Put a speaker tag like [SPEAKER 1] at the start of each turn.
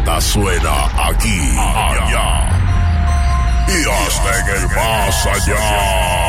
[SPEAKER 1] bachata suena aquí, allá y hasta en el más allá.